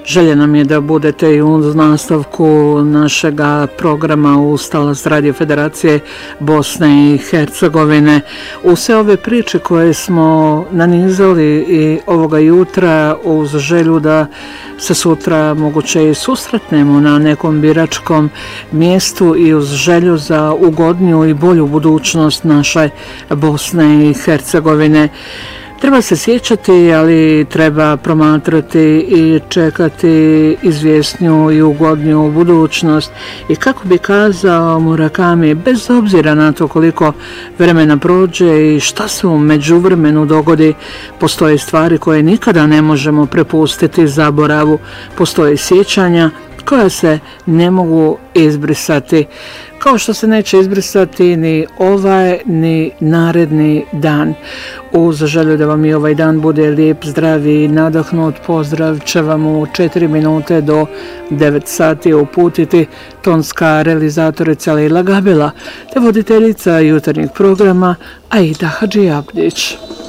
Želja nam je da budete i u nastavku našega programa uz talas Radio Federacije Bosne i Hercegovine. U sve ove priče koje smo nanizali i ovoga jutra uz želju da se sutra moguće i susretnemo na nekom biračkom mjestu i uz želju za ugodniju i bolju budućnost naše Bosne i Hercegovine. Treba se sjećati, ali treba promatrati i čekati izvjesniju i ugodniju budućnost. I kako bi kazao Murakami, bez obzira na to koliko vremena prođe i šta se u međuvremenu dogodi, postoje stvari koje nikada ne možemo prepustiti zaboravu, postoje sjećanja koja se ne mogu izbrisati, kao što se neće izbrisati ni ovaj ni naredni dan. Uz želju da vam i ovaj dan bude lijep, zdrav i nadahnut, pozdrav će vam u 4 minute do 9 sati uputiti tonska realizatorica Lejla Gabela te voditeljica jutarnjeg programa Aida Hadžiabdić.